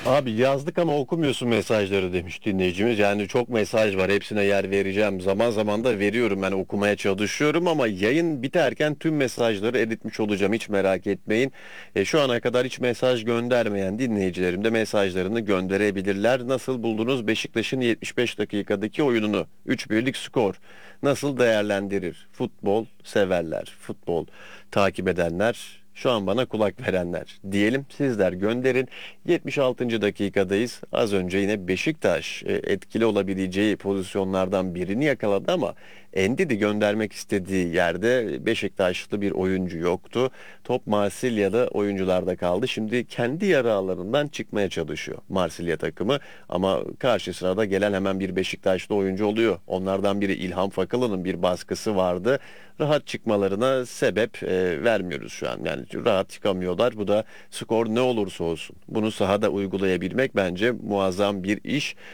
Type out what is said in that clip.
Abi yazdık ama okumuyorsun mesajları demiş dinleyicimiz. Yani çok mesaj var, hepsine yer vereceğim. Zaman zaman da veriyorum, ben okumaya çalışıyorum ama yayın biterken tüm mesajları eritmiş olacağım, hiç merak etmeyin. Şu ana kadar hiç mesaj göndermeyen dinleyicilerim de mesajlarını gönderebilirler. Nasıl buldunuz Beşiktaş'ın 75 dakikadaki oyununu? 3-1'lik skor. Nasıl değerlendirir? Futbol severler, futbol takip edenler, şu an bana kulak verenler diyelim, sizler gönderin. 76. dakikadayız. Az önce yine Beşiktaş etkili olabileceği pozisyonlardan birini yakaladı ama Endidi göndermek istediği yerde Beşiktaşlı bir oyuncu yoktu. Top Marsilya'da oyuncularda kaldı. Şimdi kendi yarı alanından çıkmaya çalışıyor Marsilya takımı ama karşı sırada gelen hemen bir Beşiktaşlı oyuncu oluyor. Onlardan biri İlhan Fakalı'nın bir baskısı vardı. Rahat çıkmalarına sebep vermiyoruz şu an. Yani rahat çıkamıyorlar. Bu da skor ne olursa olsun bunu sahada uygulayabilmek bence muazzam bir iş.